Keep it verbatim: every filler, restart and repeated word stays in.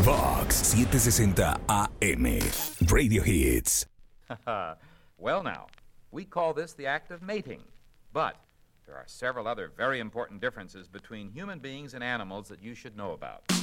Vox setecientos sesenta A M. Radio Hits. Well, now, we call this the act of mating, but there are several other very important differences between human beings and animals that you should know about.